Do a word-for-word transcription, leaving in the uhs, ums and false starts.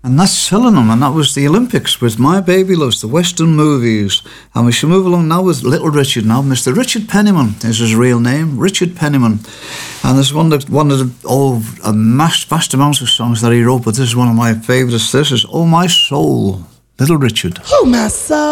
And that's selling them, and that was the Olympics with My Baby Loves, the Western movies. And we shall move along now with Little Richard now. Mister Richard Penniman is his real name, Richard Penniman. And there's one that one of the oh, a vast, vast amounts of songs that he wrote, but this is one of my favourites. This is Oh My Soul, Little Richard. Oh, my soul.